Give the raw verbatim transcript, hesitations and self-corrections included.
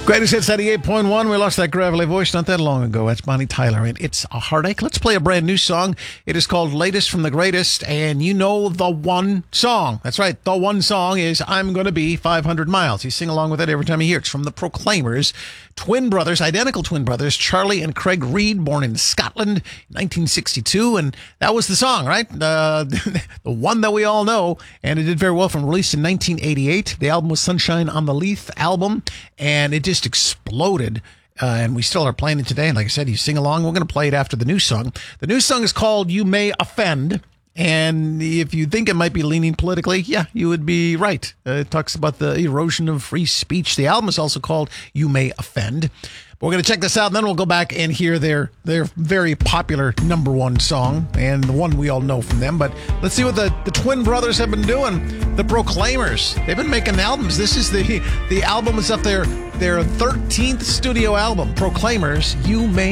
Greatest Hits ninety-eight point one. We lost that gravelly voice not that long ago. That's Bonnie Tyler, and It's a Heartache. Let's play a brand new song. It is called Latest from the Greatest, and you know the one song. That's right. The one song is I'm Gonna Be five hundred miles. You sing along with it every time you hear it. It's from the Proclaimers. Twin brothers, identical twin brothers, Charlie and Craig Reid, born in Scotland in nineteen sixty-two, and that was the song, right? Uh, the one that we all know, and it did very well from released in nineteen eighty-eight. The album was Sunshine on the Leaf album, and it just exploded. Uh, and we still are playing it today. And like I said, you sing along. We're going to play it after the new song. The new song is called You May Offend. And if you think it might be leaning politically, yeah, you would be right. Uh, it talks about the erosion of free speech. The album is also called You May Offend. But we're going to check this out, and then we'll go back and hear their their very popular number one song, and the one we all know from them. But let's see what the, the twin brothers have been doing. The Proclaimers. They've been making albums. This is the, the album is up there, their thirteenth studio album, Proclaimers, You May